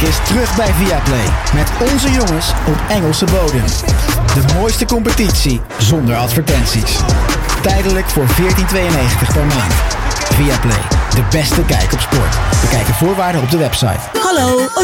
League is terug bij Viaplay. Met onze jongens op Engelse bodem. De mooiste competitie zonder advertenties. Tijdelijk voor €14,92 per maand. Viaplay, de beste kijk op sport. Bekijk de voorwaarden op de website. Hallo,